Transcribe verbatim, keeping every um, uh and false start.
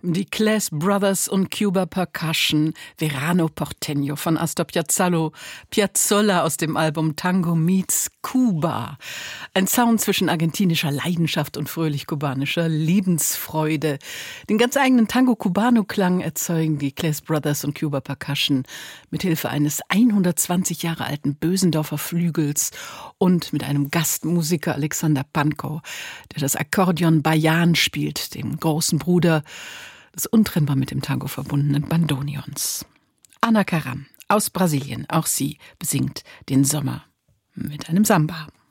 Die Claes Brothers und Cuba Percussion, Verano Porteño von Astor Piazzolo, Piazzolla aus dem Album Tango meets Cuba. Ein Sound zwischen argentinischer Leidenschaft und fröhlich-kubanischer Lebensfreude. Den ganz eigenen Tango-Cubano-Klang erzeugen die Claes Brothers und Cuba Percussion mithilfe eines hundertzwanzig Jahre alten Bösendorfer Flügels und mit einem Gastmusiker Alexander Pankow, der das Akkordeon Bajan spielt, dem großen Bruder des untrennbar mit dem Tango verbundenen Bandoneons. Ana Karam aus Brasilien, auch sie besingt den Sommer mit einem Samba.